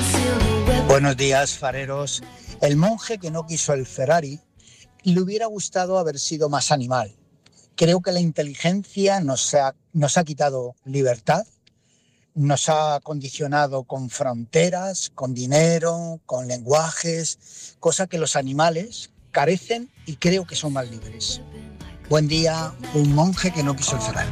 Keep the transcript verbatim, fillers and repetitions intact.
Buenos días, fareros. El monje que no quiso el Ferrari le hubiera gustado haber sido más animal. Creo que la inteligencia nos ha, nos ha quitado libertad, nos ha condicionado con fronteras, con dinero, con lenguajes, cosa que los animales carecen y creo que son más libres. Buen día, un monje que no quiso el Ferrari.